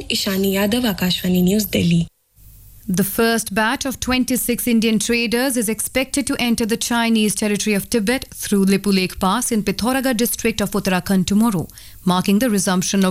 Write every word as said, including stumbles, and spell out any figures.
Ishani Yadav, Akashvani News, Delhi. The first batch of twenty-six Indian traders is expected to enter the Chinese territory of Tibet through Lipu Lake Pass in Pithoragarh district of Uttarakhand tomorrow, marking the resumption of